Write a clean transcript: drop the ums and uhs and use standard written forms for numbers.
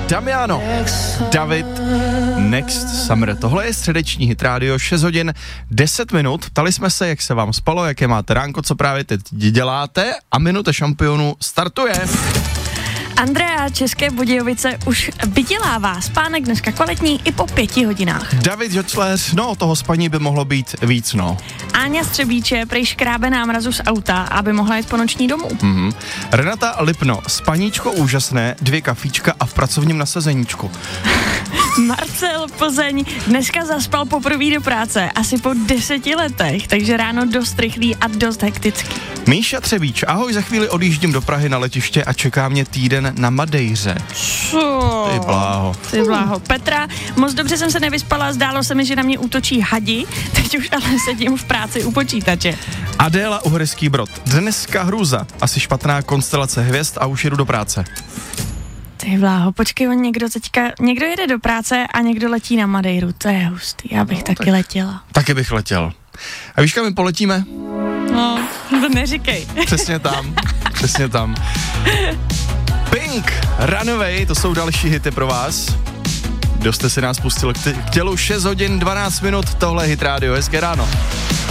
Damiano, David, Next Summer. Tohle je středeční Hit Radio, 6 hodin 10 minut. Ptali jsme se, jak se vám spalo, jaké máte ránko, co právě teď děláte a minuta šampionu startuje. Andrea, České Budějovice už vydělává. Spánek dneska kvalitní i po 5 hodinách. David Žočléř, no toho spaní by mohlo být víc, no. Áňa Střebíče prej škrábe námrazu z auta, aby mohla jít po noční domů. Renata Lipno, spaníčko úžasné, 2 kafíčka a v pracovním nasazeníčku. Marcel Plzeň dneska zaspal poprvé do práce, asi po 10 letech, takže ráno dost rychlý a dost hektický. Míša Třebíč, ahoj, za chvíli odjíždím do Prahy na letiště a čeká mě týden na Madejře. Co? Ty bláho. Petra, moc dobře jsem se nevyspala, zdálo se mi, že na mě útočí hadi, teď už ale sedím v práci u počítače. Adéla Uherský Brod, dneska hrůza, asi špatná konstelace hvězd a už jedu do práce. Ty bláho, počkej, někdo jede do práce a někdo letí na Madejru, to je hustý, já bych taky letěla. Taky bych letěl. A víš, kam my poletíme? No, to neříkej. Přesně tam. Pink, Runaway, to jsou další hity pro vás. Kdo jste si nás pustil k tělu, 6 hodin 12 minut, tohle je Hit Radio, hezké ráno.